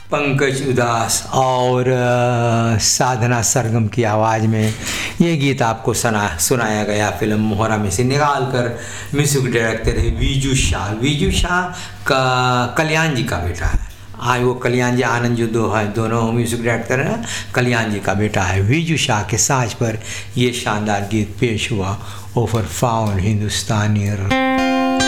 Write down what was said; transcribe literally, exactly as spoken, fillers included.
पंकज उदास और साधना सरगम की आवाज़ में ये गीत आपको सुना सुनाया गया फिल्म मोहरा में से निकाल कर। म्यूजिक डायरेक्टर है विजू शाह। विजू शाह का कल्याण जी का बेटा है। आज वो कल्याण जी आनंद जो दो है दोनों म्यूजिक डायरेक्टर हैं, कल्याण जी का बेटा है। विजू शाह के साज पर ये शानदार गीत पेश हुआ, ओवर फाउंड हिंदुस्तानी।